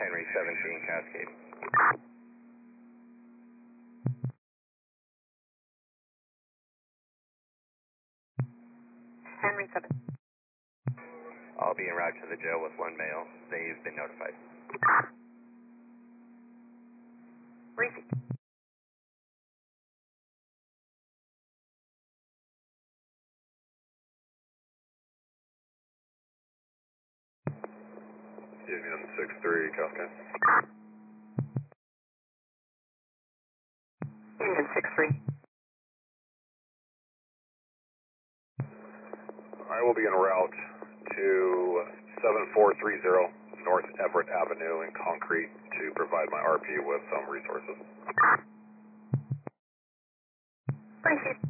Henry 17 Cascade. Henry 7. I'll be en route to the jail with one male. They've been notified. Received. Union 6-3, Cascade. Union 6-3. I will be en route to 7430 North Everett Avenue in Concrete to provide my RP with some resources. Received.